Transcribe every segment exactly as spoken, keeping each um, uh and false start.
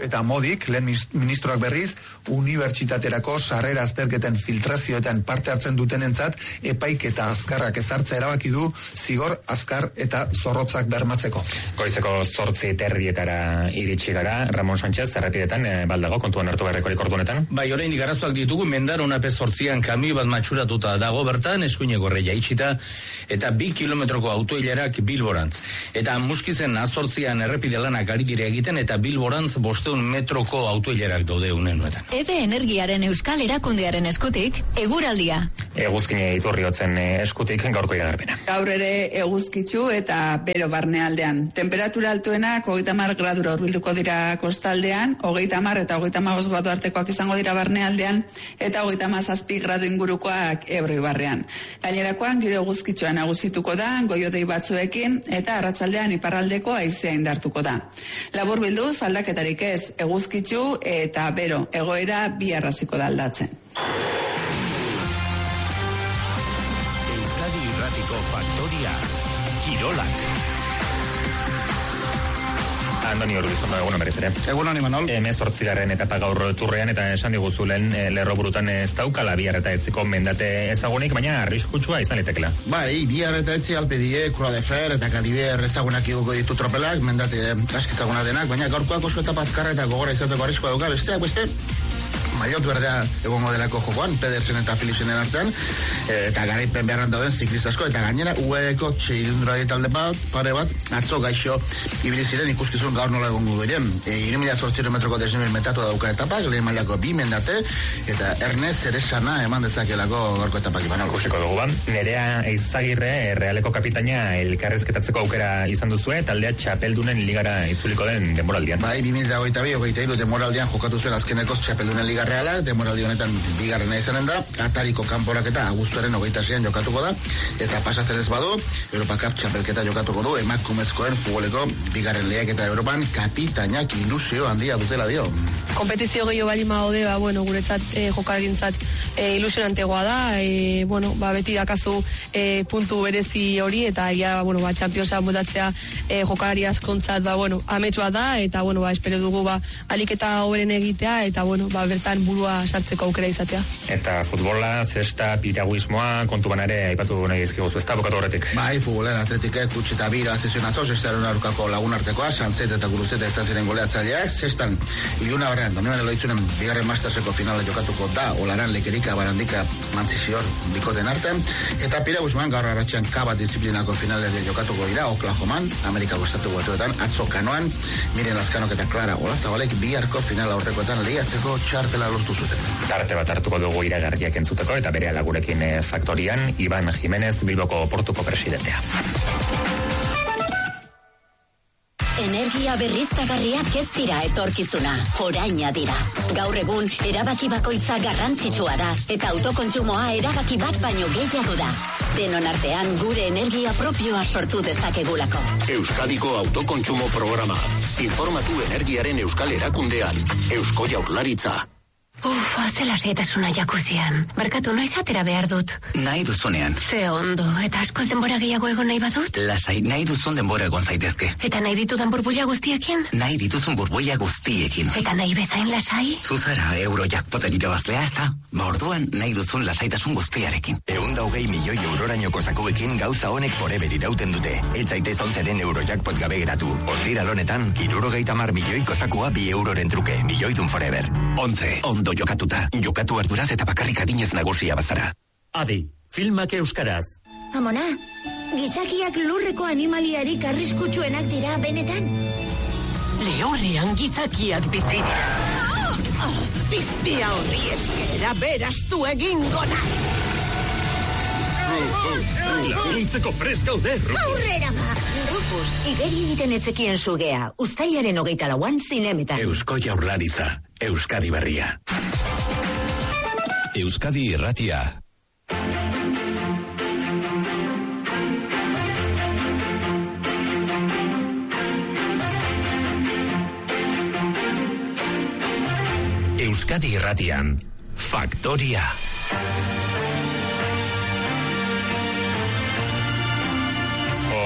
eta modik, lehen ministroak berriz, unibertsitaterako sarrera azterketen filtrazioetan parte hartzen dutenentzat epaik eta azkarrak ezartzea erabaki du zigor azkar eta zorrotzak bermatzeko. Goizeko zortzi terdietara iritsi gara, Ramon Sánchez, errepidetan, e, baldago, kontuan hartu beharrekorik ordunetan. Bai, orain igaraztuak ditugu, Mendaron ape zortzian kami bat matxuratuta dago bertan, eskuineko reia itxita, eta bi kilometroko autoilarak Bilborantz. Eta Muskizen azortzian errepide lanak ari dire egiten, eta Bilborantz bosteun metroko autoilarak daude unenuetan. Eve Energiaren Euskal Erakundearen eskutik, eguraldia. Eguzkine iturriotzen eskutik gaurko iragarpena. Gaur ere eguzkitzu eta bero barnealdean. Temperatura altuenak hogeita hamar gradura hurbilduko dira kostaldean, hogeita hamar eta hogeita hamabost gradu artekoak izango dira barnealdean, eta hogeita hamazazpi gradu ingurukoak Ebro ibarrean. Gainerakoan giro eguzkitzuan nagusituko da, goiodei batzuekin, eta arratsaldean iparraldeko haizea indartuko da. Labur bilduz, aldaketarik ez, eguzkitzu eta bero, egoera bi arraziko da aldatzen. Euskadi Irratiko Faktoria, Kirolak. Andoni Urbizondo, egunon berriz ere. Egunon, Imanol. Hemezortzigarren etapa gaur turrean, eta esan diguzu lehen lerro burutan ez daukala bihar eta etziko mendate ezagunik, baina arriskutsua izan litekela. Bai, bihar eta etzi Alpedie, Croix de Fer eta Caliber ezagunak iguko ditu tropelak, mendate aski ezaguna denak, baina gaurkoak oso etapa azkarra eta gogora izateko arriskoa dauka, besteak beste, Maiot berdea egongo delako jokoan, Pedersen eta Philipsenen artean, eta garaipen beharran dauden ziklista asko, eta gainera U A Eko txilindura talde bat, pare bat, atzo gaixo ibili ziren ikuskizun gaur nola egongo diren. hiru mila zortziehun metroko desnivel metatu dauka etapak, lehen mailako bi mendate, eta Ernest Zeresana eman dezakelako gaurko etapak iban. Ikusiko dugu ban, Nerea Eizagirre, Realeko kapitaina elkarrezketatzeko aukera izan duzue, taldea txapeldunen ligara itzuliko den denboraldian. Bai, bi mila hogeita bi, hogeita hiru denboraldian jokatu zuen azkeneko txapeldunen liga Reala, demoraldi honetan bigarrena izanen da, Atariko kanporaketa abuztuaren hogeita seian jokatuko da, eta pasatzen ez badu, Europa Cup txapelketa jokatuko du, emakumezkoen futboleko bigarren lehiaketa Europan kapitainak ilusio handia dutela dio. Kompetizio gehiago bali maude, ba, bueno, guretzat eh, jokalarintzat eh, ilusionantegoa da, eh, bueno, ba, beti dakazu eh, puntu berezi hori, eta ja, bueno, ba, Championsa botatzea eh, jokalari askontzat, ba, bueno, ametsua da, eta, bueno, ba, espero dugu, ba, aliketa hoberen egitea, eta, bueno, ba, bertan burua sartzeko aukera izatea. Eta futbola, zesta, piraguismoa, kontuban ere aipatu nahi izkigozu, ez da bokatu horretik? Bai, futbolen atletikek kutsi eta bira sesioan azo, zestaren aurkako lagunartekoa, Sanzet eta Guruzeta izan ziren goleatzaileak, zestan iluna barrean, Donibane Eloitzunen bigarren masterseko finala jokatuko da, Olaran, Lekerika, Barandika, Mantzizior, bikoten artean, eta piraguismoan gaur arratxean kabat disiplinako finalea jokatuko dira, Oklahoman, Amerikako estatu batuetan, atzo kanoan, Miren Lazkanok eta Clara Olazabalek biharko finala aurrekoetan lehiatzeko txartela lortu zuten. Tarte bat hartuko dugu iragarriak entzuteko eta bere alagurekin e, faktorian, Iban Jimenez, Bilboko Portuko presidentea. Energia berriztagarriak ez dira etorkizuna, oraina dira. Gaur egun, erabaki bakoitza garrantzitsua da, eta autokontsumoa erabaki bat baino gehiago da. Denon artean gure energia propioa sortu dezakegulako. Euskadiko autokontsumo programa. Informatu energiaren euskal erakundean. Eusko Jaurlaritza. Uf, zela seitasuna jakuzian. Barkatu, noiz atera behar dut. Nahi duzunean. Ze ondo, eta asko denbora gehiago egon nahi badut? Lasai, nahi duzun denbora egon zaitezke. Eta nahi ditudan burbuila guztiekin? Nahi dituzun burbuila guztiekin. Eta nahi bezain lasai? Zuzara Eurojackpoten irabazlea, ez da? Ba orduan, nahi duzun lasaitasun guztiarekin. Ehunda hogei milioi eurorainoko zakuekin gauza honek forever irauten dute. Ez zaitez onzeren Eurojackpot gabe geratu. Ostira lonetan, hirurogeita hamar milioiko zakua bi euroren truke. Milioidun forever. Ontze, ondo jokatuta. Jokatu arduraz eta bakarrik adinez nagusia bazara. Adi, filmak euskaraz. Amona, gizakiak lurreko animaliarik arriskutsuenak dira benetan? Lehorrean gizakiak bizi dira. Oh, oh, Biztia horri eskera berastu egingo nahi. Laguntzeko prest gaude, Rufus. Aurrera ba! Rufus, igeri egiten etzekien sugea. Uztailaren hogeita lauan zinemetan. Eusko Jaurlaritza, Euskadi berria. Euskadi irratia. Euskadi irratian, Faktoria.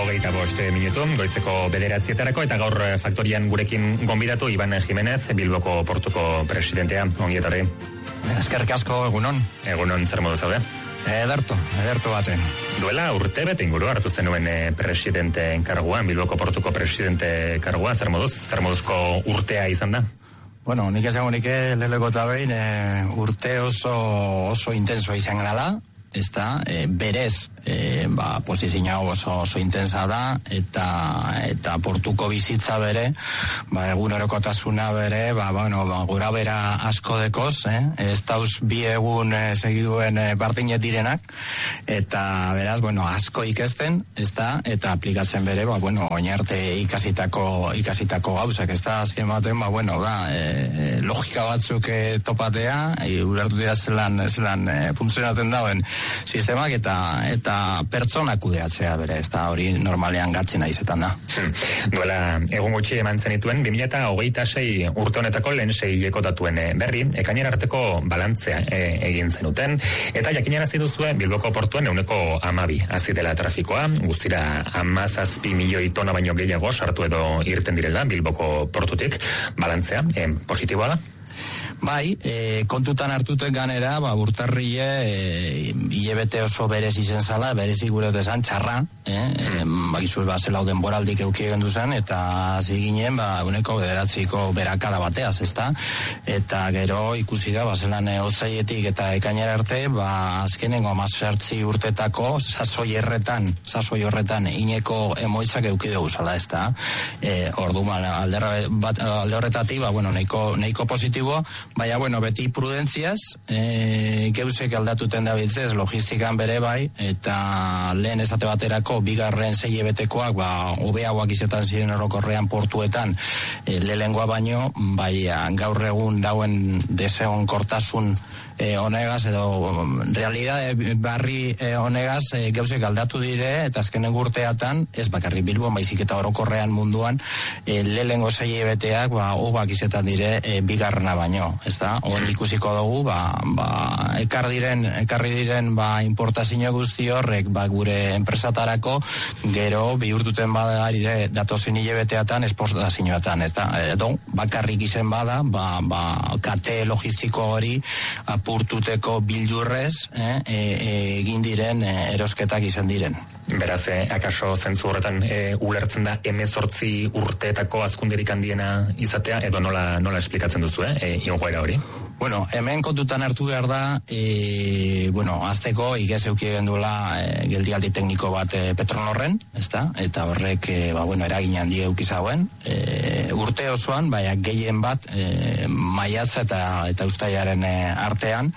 hogeita bost minutu, goizeko bederatzietarako, eta gaur faktorian gurekin gonbidatu Iban Jimenez, Bilboko portuko presidentea. Ongi etorri. Eskerrik asko, egunon. Egunon, zer modu zaude? Ederto, ederto baten. Duela urte bete inguru hartu zenuen eh, presidente karguan, Bilboko portuko presidente kargua, zer moduz, zer moduzko urtea izan da? Bueno, nik esango nike leleko eta behin e, urte oso, oso intenso izan gala, ez da, e, berez, e, ba, posizio oso, oso intensa da, eta eta portuko bizitza bere, ba, egunerokotasuna bere, ba, bueno, ba, gura bera asko dekoz, eh? Ez dauz bi egun e, segiduen e, bardinet direnak, eta beraz, bueno, asko ikesten, ez da, eta aplikatzen bere, ba, bueno, oinarte ikasitako, ikasitako gauzak, ez da, azken baten, ba, bueno, ba, e, logika batzuk e, topatea, e, ulertu dira zelan, zelan e, funtzionatzen dauen sistemak, eta eta pertsona kudeatzea bere, ez da hori normalean gatzen aizetan da. Hmm. Duela egun gutxi eman zenituen, bi mila hogeita sei urte honetako lehen sei hileko datuen berri, ekainera arteko balantzea e, egin zenuten, eta jakinarazi duzue Bilboko portuan euneko amabi azitela trafikoa, guztira amazazpi milioi tona baino gehiago sartu edo irten direla Bilboko portutik, balantzea, e, positiboa da? Bai, e, kontutan hartuten ganera, ba, urtarrie e, hilebete oso berez izen zala, berez igurete zan, txarra, eh? e, bakizuz, ba, zela denboraldik euki egin duzan, eta ziginen, ba, uneko bederatziko berakada bateaz, ezta? Eta gero ikusi da, ba, zelan otzaietik eta ekainera arte, ba, azkenengo amazertzi urtetako, sasoi erretan, sasoi horretan, ineko emoitzak euki dugu zala, ezta? E, ordu, ba, alde, bat, alde horretatik, ba, bueno, neiko, neiko positibo, baina, bueno, beti prudentziaz, e, geusek aldatuten da bitzez, logistikan bere bai, eta lehen esate baterako, bigarren sei ebetekoak, ba, hobeagoak izetan ziren orokorrean portuetan, e, lehengoa baino, bai, gaur egun dauen deseon kortasun e, honegaz, edo realidade barri e, honegaz, e, geusek aldatu dire, eta azkenen urteatan, ez bakarri Bilbon, baizik eta orokorrean munduan, e, lehengo sei ebeteak, ba, hobak izetan dire, e, bigarrena baino. Ez da, hor ikusiko dugu, ba, ba, ekar diren, ekarri diren, ba, importazio guzti horrek, ba, gure enpresatarako, gero, bihurtuten bada ari datozen hilebeteatan, esportazioetan, eta, edo, bakarrik izen bada, ba, ba, kate logistiko hori, apurtuteko bildurrez, eh, e, e, egin diren, e, erosketak izan diren. Beraz, eh, akaso zentzu horretan e, ulertzen da hemezortzi urteetako azkunderik handiena izatea, edo nola, nola esplikatzen duzu, eh, e, iongoera hori? Bueno, hemen kontutan hartu behar da, e, bueno, azteko igez euki egin duela e, geldialdi tekniko bat e, Petronorren, ezta? Eta horrek, e, ba, bueno, eragin handi euki zauen. E, urte osoan, baina gehien bat, e, maiatza eta, eta ustaiaren e, artean,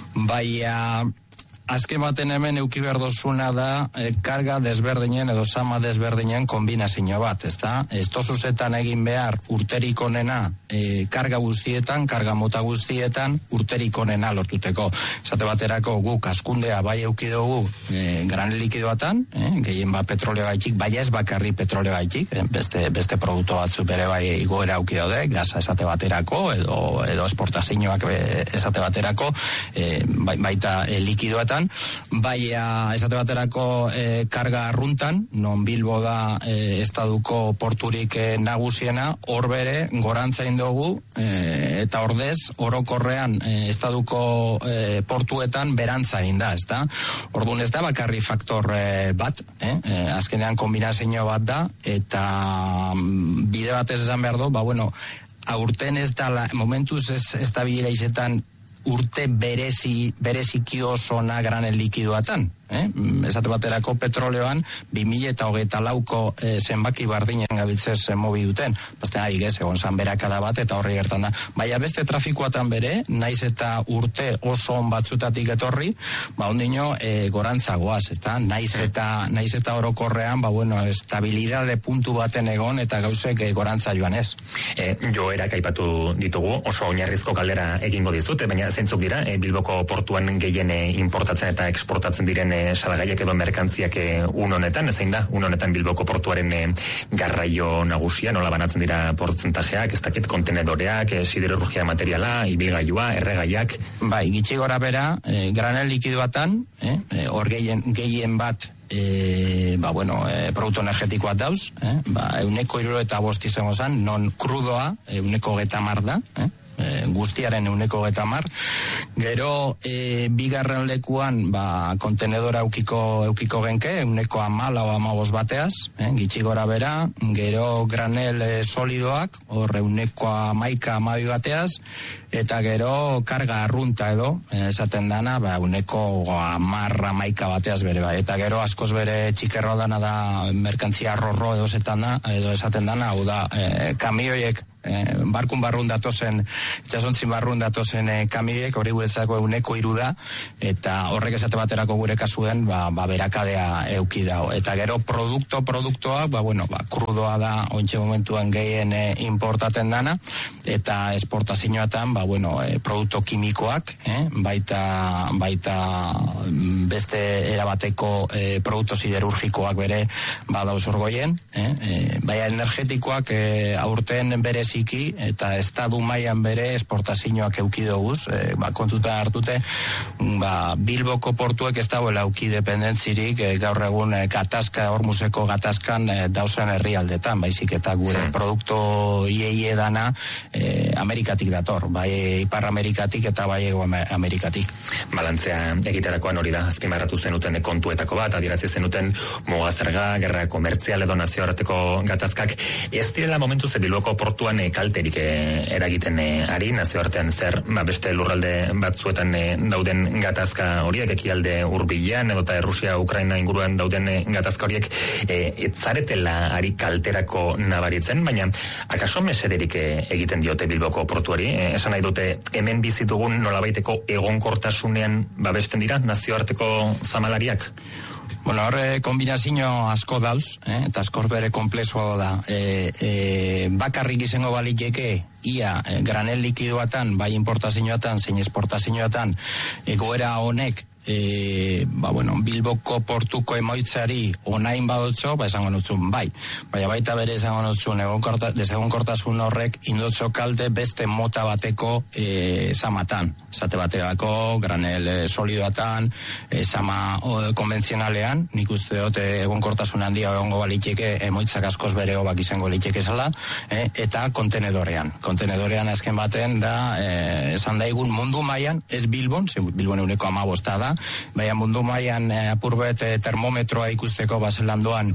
baina azken baten hemen euki behar dozuna da e, karga desberdinen edo sama desberdinen kombinazio bat, ezta? Ez tozuzetan egin behar urterik onena e, karga guztietan, karga mota guztietan, urterik onena lortuteko. Esate baterako guk askundea bai euki dugu e, gran likidoatan, e, gehien bat petroleo gaitxik, bai ez bakarri petroleo gaitxik, e, beste, beste produktu batzu bere bai igoera euki daude, gaza esate baterako, edo, edo esportazioak esate baterako, e, bai, baita e, likidoetan, bai esate baterako e, karga arruntan, non Bilbo da e, estaduko porturik e, nagusiena, hor bere gorantzain dugu e, eta ordez orokorrean e, estaduko e, portuetan berantzain da, ezta? Orduan ez da bakarri faktor e, bat, eh? E, azkenean kombinazio bat da, eta bide batez esan behar du, ba bueno, aurten ez da, momentuz ez, ez da bidera izetan urte berezi, bereziki oso na granen likidoatan. Eh? Esate baterako petroleoan bi mila eta hogeita lauko eh, zenbaki bardinen gabiltzez eh, mobi duten. Basten ari gez, egon zan berakada bat eta horri gertan da. Baina beste trafikoatan bere, naiz eta urte oso on batzutatik etorri, ba ondino eh, gorantzagoaz, ezta? Naiz eta, naiz eta orokorrean, ba bueno, estabilidade puntu baten egon eta gauzek eh, gorantza joan ez. E, joerak aipatu ditugu, oso oinarrizko kaldera egingo dizute, baina zeintzuk dira, e, Bilboko portuan gehien importatzen eta eksportatzen diren e, salgaiak edo merkantziak e, un honetan, ezein da, un honetan Bilboko portuaren e, garraio nagusia, nola banatzen dira portzentajeak, ez dakit kontenedoreak, e, siderurgia materiala, ibilgailua, erregaiak. Bai, gitxi gora bera, e, granel likiduatan, eh, hor gehien, gehien bat, E, ba, bueno, e, produktu energetikoak dauz, eh? Ba, euneko iruro eta bost izango zan, non krudoa, euneko geta mar da, eh? E, guztiaren euneko geta mar. Gero, e, bigarren lekuan, ba, kontenedora eukiko, eukiko genke, euneko amala o amabos bateaz, eh? Gitxi gora bera, gero granel e, solidoak, hor euneko amaika amabi bateaz, eta gero karga arrunta edo, eh, esaten dana, ba, euneko amar amaika bateaz bere bai, eta gero askoz bere txikerro dana da merkantzia rorro edo esaten dana, edo esaten dana, hau da, e, kamioiek, Eh, barkun barrun datozen, itxasontzin barrun datozen eh, kamioiek, hori guretzako euneko iru da, eta horrek esate baterako gure kasuen, ba, ba berakadea euki dao. Eta gero produkto, produktoa, ba, bueno, ba, krudoa da, ointxe momentuan gehien eh, importaten dana, eta esportazioatan, ba, bueno, eh, produkto kimikoak, eh, baita, baita beste erabateko eh, produkto siderurgikoak bere, ba, dauz orgoien, eh, eh, baina energetikoak eh, aurten bere eta estadu mailan bere esportazioak euki doguz, e, ba, kontuta hartute, ba, Bilboko portuek ez dagoela euki dependentzirik e, gaur egun e, gatazka, hormuzeko gatazkan e, dauzen herrialdetan, baizik eta gure hmm. produkto ieie dana e, Amerikatik dator, bai Ipar Amerikatik eta bai Ego Amerikatik. Balantzea egiterakoan hori da, azpimarratu zenuten kontuetako bat, adierazi zenuten muga zerga, gerra komertzial edo nazioarteko gatazkak, ez direla momentuz Bilboko portuan kalterik eh, eragiten eh, ari, nazioartean zer, ba, beste lurralde batzuetan eh, dauden gatazka horiek, ekialde hurbilean, edo eta Rusia, Ukraina inguruan dauden eh, gatazka horiek, eh, etzaretela ari kalterako nabaritzen, baina akaso mesederik eh, egiten diote Bilboko portuari, eh, esan nahi dute hemen bizitugun nolabaiteko egonkortasunean babesten dira nazioarteko zamalariak? Bueno, horre kombinazio asko dauz, eh? Eta askor bere komplexua da. E, e, bakarrik izango baliteke, ia e, granel likidoatan, bai importazioatan, zein esportazioatan, egoera honek, E, ba, bueno, Bilboko portuko emoitzari onain badotzo, ba, esango nutzun, bai. Baina baita bere esango nutzun, desegonkortasun horrek indotzo kalte beste mota bateko e, samatan. Zate baterako, granel e, solidoatan, e, sama o, konbentzionalean, nik uste dut egonkortasun handia egongo baliteke emoitzak askoz bere hobak izango liteke zela, e, eta kontenedorean. Kontenedorean azken baten da, e, esan daigun mundu mailan, ez Bilbon, Bilbon euneko amabosta da, baina mundu mailan eh, apurbet eh, termometroa ikusteko baselandoan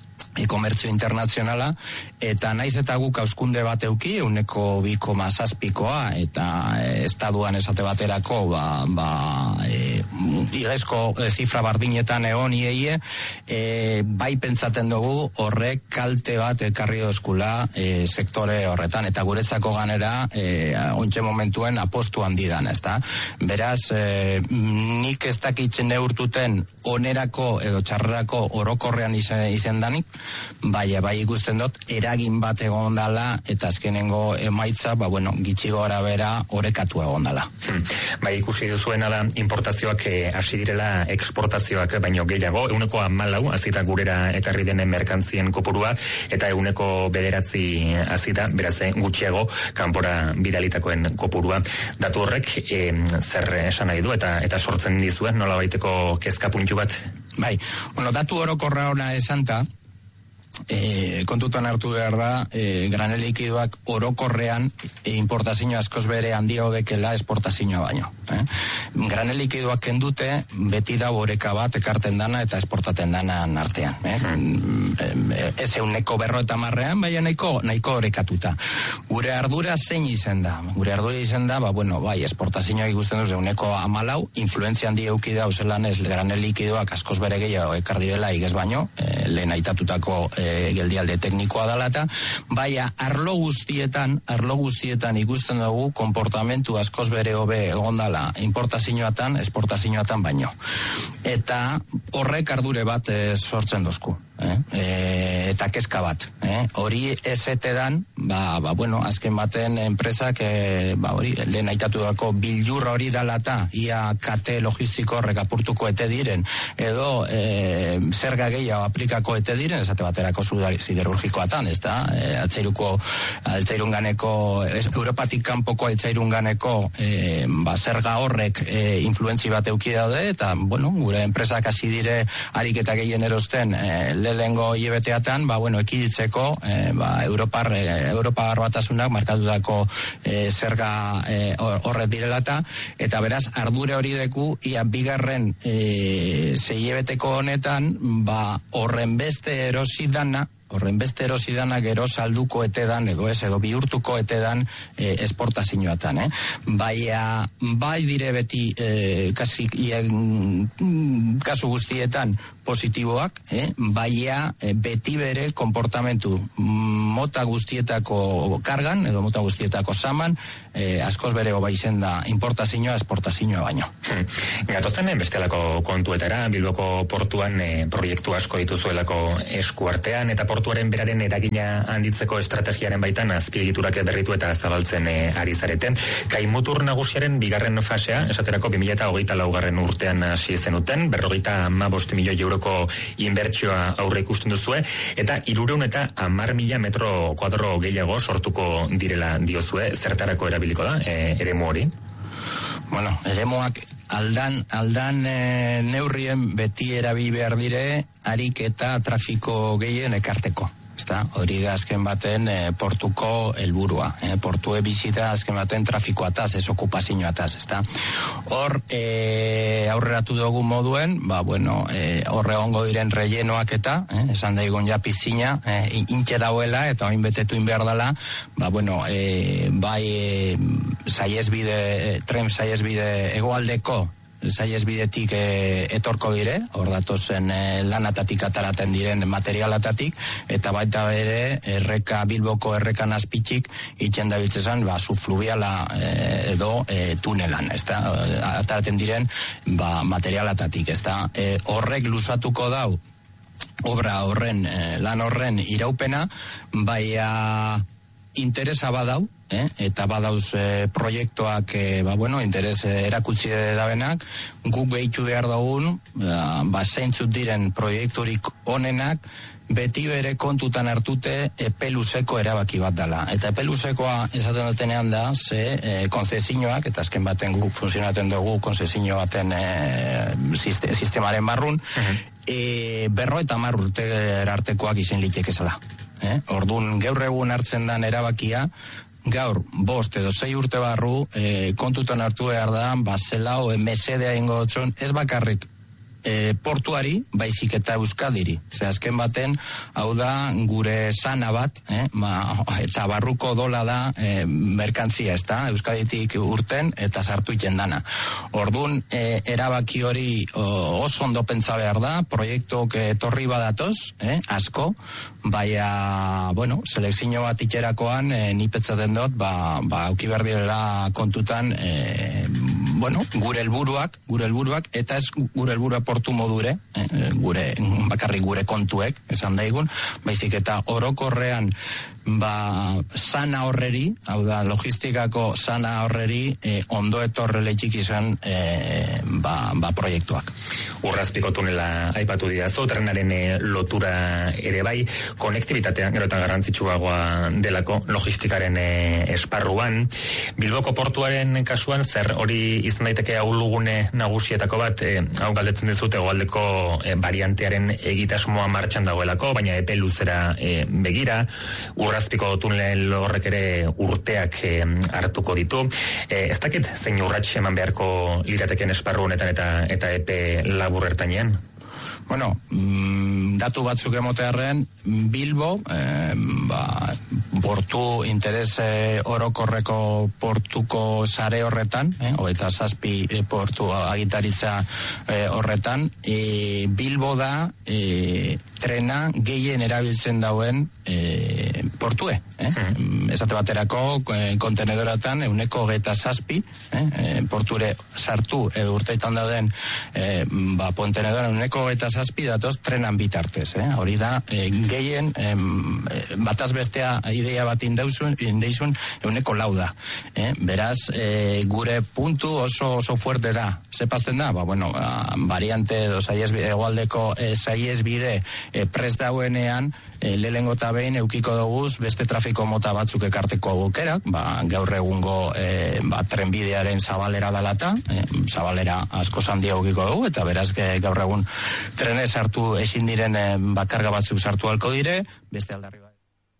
e komertzio internazionala, eta naiz eta guk hauskunde bat euki, euneko bi koma zazpikoa, eta e, estaduan esate baterako, ba, ba e, igezko e, zifra bardinetan egon ieie, e, bai pentsaten dugu horrek kalte bat ekarri dozkula e, sektore horretan, eta guretzako ganera e, ontxe momentuen apostu handi dan, ezta? Beraz, e, nik ez dakitzen neurtuten onerako edo txarrerako orokorrean izen, izen danik, bai, bai ikusten dut, eragin bat egon dala, eta azkenengo emaitza, ba, bueno, gitxi gora bera orekatu egon dala. Hmm. Bai, ikusi duzuena da, importazioak eh, hasi direla eksportazioak baino gehiago, euneko hamalau azita gurera ekarri denen merkantzien kopurua, eta euneko bederatzi azita, beraz gutxiago, kanpora bidalitakoen kopurua. Datu horrek, eh, zer esan nahi du, eta eta sortzen dizue, nola baiteko kezka puntu bat? Bai, bueno, datu orokorra ona esanta, E, kontutan hartu behar da, e, granel likidoak orokorrean e, importazioa askoz bere handia odekela esportazioa baino. Eh? Granel likidoak kendute beti da oreka bat ekarten dana eta esportaten dana artean. Eh? Hmm. E, ez euneko berro eta marrean, baina nahiko, nahiko orekatuta. Gure ardura zein izen da? Gure ardura izen da, ba, bueno, bai, esportazioa ikusten duz euneko amalau, influenzia handia euki da, zelan ez, granel likidoak askoz bere gehiago ekar direla igez baino, e, lehen aitatutako E, geldialde teknikoa dela eta baina arlo guztietan arlo guztietan ikusten dugu konportamentu askoz bere hobe egondala importazioatan, esportazioatan baino, eta horrek ardure bat e, sortzen dozku. eh? E, eta kezka bat, eh? Hori ezetedan, ba, ba, bueno, azken baten enpresak, e, ba, hori, lehen aitatu dako biljurra hori dalata, ia kate logistiko horrek apurtuko ete diren, edo e, zerga gehiago aplikako ete diren, esate baterako siderurgikoatan, ez da? E, altzairuko, altzairunganeko, Europatik kanpoko altzairunganeko, e, ba, zerga horrek e, influentzi bat euki daude, eta, bueno, gure enpresak hasi dire ariketa gehien erosten e, lehengo hilebeteatan, ba, bueno, ekilitzeko, e, ba, Europar, e, Europar batasunak markatutako e, zerga e, horret direlata, eta beraz, ardure hori deku, ia bigarren e, zehiebeteko honetan, ba, horren beste erosidana, horren beste erosidana gero salduko etedan, edo ez, edo bihurtuko etedan e, esportazioatan, eh? Baia, bai dire beti e, kasi, ien, kasu guztietan positiboak, eh? Baia e, beti bere konportamentu mota guztietako kargan, edo mota guztietako saman, e, askoz bere obaizen da importazioa, esportazioa baino. Hmm. Gatozen, bestelako kontuetara, Bilboko portuan e, proiektu asko dituzuelako eskuartean, eta portuaren beraren eragina handitzeko estrategiaren baitan azpiegiturak berritu eta zabaltzen e, ari zareten. Kaimutur nagusiaren bigarren fasea, esaterako bi mila hogeita laugarren urtean hasi zenuten, berrogeita hamabost milioi euroko inbertsioa aurre ikusten duzue, eta hirurehun eta hamar mila metro kuadro gehiago sortuko direla diozue, zertarako erabiliko da, e, eremu hori? Bueno, eremuak aldan, aldan e, neurrien beti erabili behar dire, harik eta trafiko gehien ekarteko. Ezta? Hori da azken baten e, portuko helburua. E, portue bizita azken baten trafikoataz, ez okupazioataz, ezta? Hor, e, aurreratu dugu moduen, ba, bueno, e, horre ongo diren rellenoak eta, e, esan daigun ja piztina, e, intxe dauela, eta oin betetu inbehar dela, ba, bueno, e, bai e, saiesbide, e, tren saiesbide egoaldeko, saiesbidetik e, etorko dire, hor datozen e, lanatatik ataraten diren materialatatik, eta baita bere erreka, Bilboko errekan azpitzik itxen dabiltzezan, ba, subfluviala e, edo e, tunelan, ez da, ataraten diren, ba, materialatatik, ez da, e, horrek luzatuko dau, obra horren, e, lan horren iraupena, baina interesa badau, Eh? eta badauz eh, proiektuak eh, ba, bueno, interes eh, erakutsi dabenak, guk behitu behar daun, ba, ba zeintzut diren proiekturik onenak, beti bere kontutan hartute epeluzeko erabaki bat dela. Eta epeluzekoa esaten dutenean da, ze eh, konzesinoak, eta azken baten guk funtzionaten dugu konzesino baten eh, siste, sistemaren barrun, uh-huh. e, berro eta mar urte artekoak izen litekezela. Eh? Orduan, gaur egun hartzen dan erabakia, gaur, bost edo sei urte barru, e, kontutan hartu behar da, ba, zelau, e, mesedea ingo dutxon, ez bakarrik e, portuari, baizik eta Euskadiri. Ze azken baten, hau da, gure sana bat, eh? Ma, eta barruko dola da e, merkantzia, ez da, Euskaditik urten, eta sartu iten dana. Orduan, e, erabaki hori o, oso ondo pentsa behar da, proiektuak etorri badatoz, eh? asko, baina, bueno, selekzio bat itxerakoan, e, ni petzaten dut, ba, ba, auki behar direla kontutan, e, bueno, gure helburuak, gure helburuak, eta ez gure helburua portu modure, eh, gure, bakarrik gure kontuek, esan daigun, baizik eta orokorrean, ba, sana horreri, hau da, logistikako sana horreri, eh, ondo etorre leitxik izan, eh, ba, ba, proiektuak. Urrazpiko tunela aipatu didazu, trenaren eh, lotura ere bai, konektibitatean, gero eta garrantzitsuagoa delako logistikaren eh, esparruan. Bilboko portuaren kasuan, zer hori izan daiteke ahulugune nagusietako bat, eh, hau galdetzen dizut, hegoaldeko eh, variantearen egitasmoa martxan dagoelako, baina epe luzera eh, begira, urrazpiko tunel horrek ere urteak eh, hartuko ditu. Eh, ez dakit zein urrats eman beharko lirateken esparru honetan eta eta epe labur ertainean? Bueno, mm, datu batzuk emotearren, Bilbo, eh, ba, portu interes eh, orokorreko portuko sare horretan, eh, eta zazpi eh, portu agitaritza eh, horretan, eh, Bilbo da eh, trena gehien erabiltzen dauen e, portue. Eh? Hmm. Esate baterako e, kontenedoratan euneko hogeita zazpi, eh? e, porture sartu edo urteitan dauden e, ba, kontenedora euneko hogeita zazpi datoz trenan bitartez. Eh? Hori da, e, gehien e, bataz bestea idea bat indeizun, indeizun euneko lauda. Eh? Beraz, e, gure puntu oso oso fuerte da. Zepazten da? Ba, bueno, a, variante edo egualdeko e, saiesbide e, prest dauenean, e, lehengo eta behin eukiko duguz beste trafiko mota batzuk ekarteko aukerak, ba, gaur egungo e, ba, trenbidearen zabalera dalata, e, zabalera asko zandia eukiko dugu, eta beraz gaur egun trenez sartu ezin diren e, bakarga batzuk sartu halko dire, beste aldarri bai.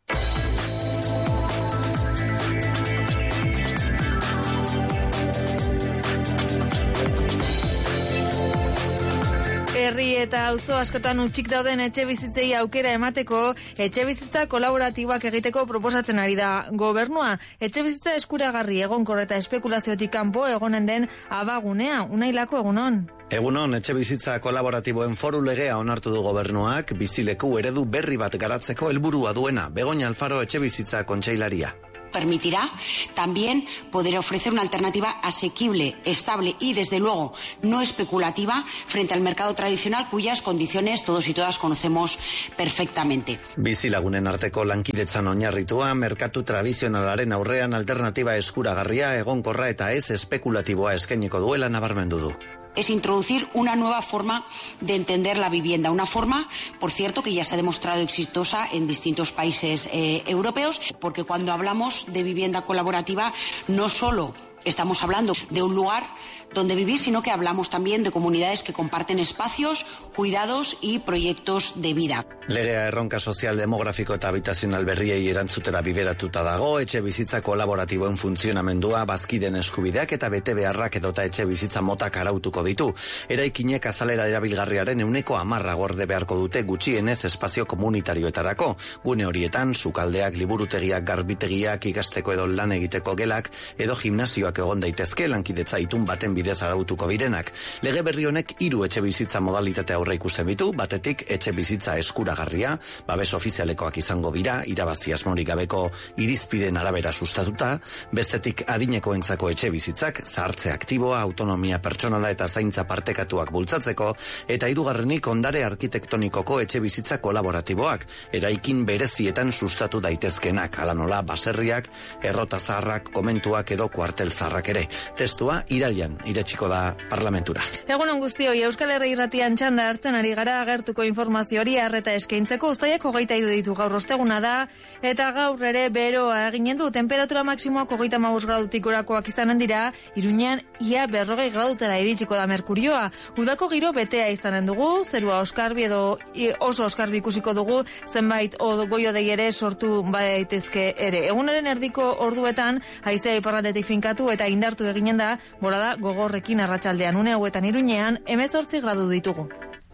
Herri eta auzo askotan utzik dauden etxe bizitzei aukera emateko, etxe bizitza kolaboratiboak egiteko proposatzen ari da gobernua. Etxe bizitza eskuragarri egonkor eta espekulaziotik kanpo egonen den abagunea, Unailako egunon. Egunon, etxe bizitza kolaboratiboen foru legea onartu du gobernuak, bizileku eredu berri bat garatzeko helburua duena. Begoña Alfaro, etxe bizitza kontseilaria. Permitirá también poder ofrecer una alternativa asequible, estable y, desde luego, no especulativa frente al mercado tradicional cuyas condiciones todos y todas conocemos perfectamente. Bizilagunen arteko lankidetzan oinarritua, merkatu tradizionalaren aurrean alternatiba eskuragarria, egonkorra eta ez espekulatiboa eskainiko duela nabarmendu du. Es introducir una nueva forma de entender la vivienda, una forma, por cierto, que ya se ha demostrado exitosa en distintos países eh, europeos, porque cuando hablamos de vivienda colaborativa no solo estamos hablando de un lugar donde vivir, sino que hablamos también de comunidades que comparten espacios, cuidados y proyectos de vida. Legea erronka sozial demografiko eta habitazional berriei erantzutera bideratuta dago, etxe bizitza kolaboratiboen funtzionamendua, bazkiden eskubideak eta bete beharrak edota etxe bizitza motak arautuko ditu. Eraikinek azalera erabilgarriaren euneko hamarra gorde beharko dute gutxienez espazio komunitarioetarako. Gune horietan, sukaldeak, liburutegiak, garbitegiak, ikasteko edo lan egiteko gelak, edo gimnasioak egon daitezke lankidetza itun baten bidez arautuko direnak. Lege berri honek hiru etxe bizitza modalitate aurre ikusten ditu, batetik etxe bizitza eskuragarria, babes ofizialekoak izango dira, irabazi asmorik gabeko irizpideen arabera sustatuta, bestetik adinekoentzako etxe bizitzak, zahartze aktiboa, autonomia pertsonala eta zaintza partekatuak bultzatzeko, eta hirugarrenik ondare arkitektonikoko etxe bizitza kolaboratiboak, eraikin berezietan sustatu daitezkenak, ala nola baserriak, errota zaharrak, komentuak edo kuartel zaharrak ere. Testua irailean iretsiko da parlamentura. Egunon guztioi, Euskal Herri Irratian txanda hartzen ari gara agertuko informazio hori arreta eskaintzeko. Uztaiak hogeita hiru ditu gaur osteguna da, eta gaur ere beroa eginen du. Temperatura maksimoak hogeita hamabost gradutik gorakoak izanen dira, Iruñean ia berrogei gradutera iritsiko da merkurioa. Udako giro betea izanen dugu, zerua oskarbi edo oso oskarbi ikusiko dugu, zenbait goio dei ere sortu baitezke ere. Egunaren erdiko orduetan, haizea iparraldetik finkatu eta indartu eginen da, bolada gogorrekin arratsaldean. Une hauetan Iruñean hemezortzi gradu ditugu.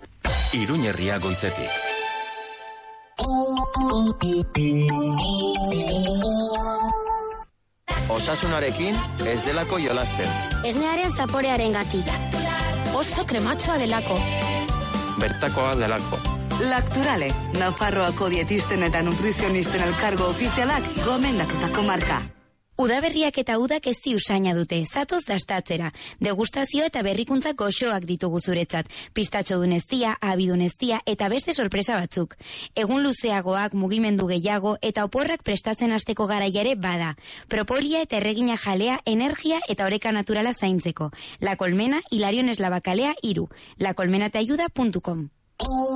Iruñerria goizetik. Osasunarekin ez delako jolasten. Esnearen zaporearen gatia. Oso krematxoa delako. Bertakoa delako. Lacturale, Nafarroako dietisten eta nutrizionisten elkargo ofizialak gomendatutako marka. Udaberriak eta udak ezi usaina dute, zatoz dastatzera. Degustazio eta berrikuntza goxoak ditugu zuretzat. Pistatxo duneztia, abiduneztia eta beste sorpresa batzuk. Egun luzeagoak, mugimendu gehiago eta oporrak prestatzen hasteko garaiare bada. Propolia eta erregina jalea, energia eta oreka naturala zaintzeko. La Colmena, Hilarion Eslabakalea, iru. la colmena te ayuda punto com.